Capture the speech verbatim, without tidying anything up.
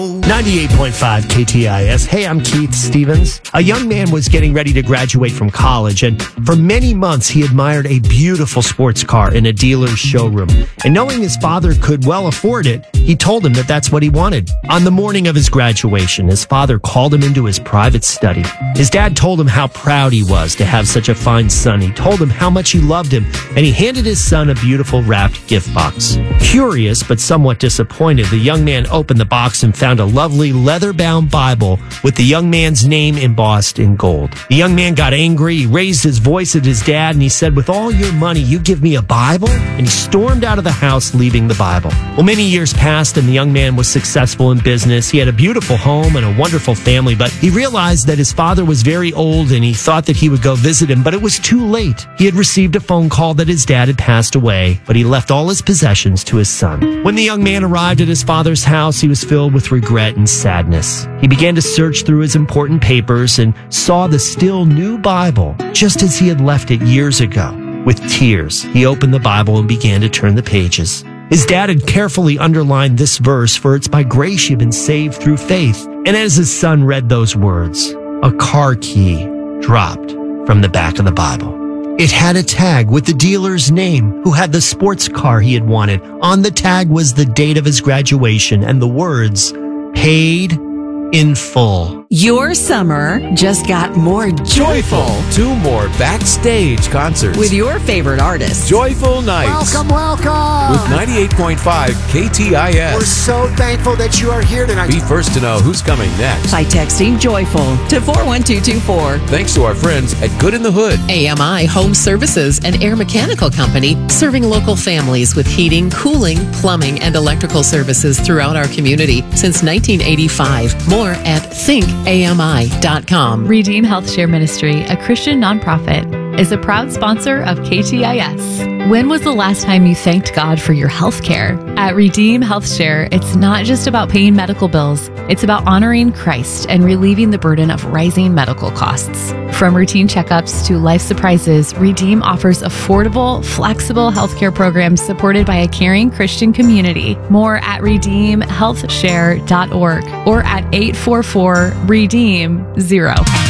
ninety-eight point five K T I S. Hey, I'm Keith Stevens. A young man was getting ready to graduate from college, and for many months he admired a beautiful sports car in a dealer's showroom. And knowing his father could well afford it, he told him that that's what he wanted. On the morning of his graduation, his father called him into his private study. His dad told him how proud he was to have such a fine son. He told him how much he loved him, and he handed his son a beautiful wrapped gift box. Curious but somewhat disappointed, the young man opened the box and found a lovely leather-bound Bible with the young man's name embossed in gold. The young man got angry. He raised his voice at his dad and he said, "With all your money, you give me a Bible?" And he stormed out of the house, leaving the Bible. Well, many years passed and the young man was successful in business. He had a beautiful home and a wonderful family, but he realized that his father was very old and he thought that he would go visit him, but it was too late. He had received a phone call that his dad had passed away, but he left all his possessions to his son. When the young man arrived at his father's house, he was filled with regret and sadness. He began to search through his important papers and saw the still new Bible, just as he had left it years ago. With tears, he opened the Bible and began to turn the pages. His dad had carefully underlined this verse, "For it's by grace you've been saved through faith." And as his son read those words, a car key dropped from the back of the Bible. It had a tag with the dealer's name, who had the sports car he had wanted. On the tag was the date of his graduation and the words, "Paid in full." Your summer just got more joyful. Two more backstage concerts With your favorite artists. Joyful Nights. Welcome, welcome. With ninety-eight point five K T I S. We're so thankful that you are here tonight. Be first to know who's coming next. By texting joyful to four one two two four. Thanks to our friends at Good in the Hood. A M I Home Services, an air mechanical company serving local families with heating, cooling, plumbing, and electrical services throughout our community since nineteen eighty-five. More at think A M I dot com. Redeem Health Share Ministry, a Christian nonprofit, is a proud sponsor of K T I S. When was the last time you thanked God for your health care? At Redeem Health Share, it's not just about paying medical bills. It's about honoring Christ and relieving the burden of rising medical costs. From routine checkups to life surprises, Redeem offers affordable, flexible healthcare programs supported by a caring Christian community. More at redeem health share dot org or at eight four four redeem zero.